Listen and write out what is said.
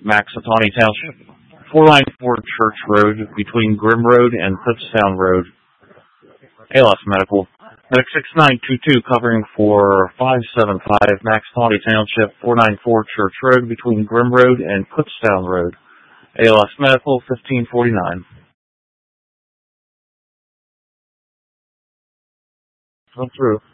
Maxatawny Township, 494 Church Road, between Grimm Road and Kutztown Road. ALS Medical. Medic 6922 covering for 575 Maxatawny Township, 494 Church Road, between Grimm Road and Kutztown Road. ALS Medical, 1549. Come through.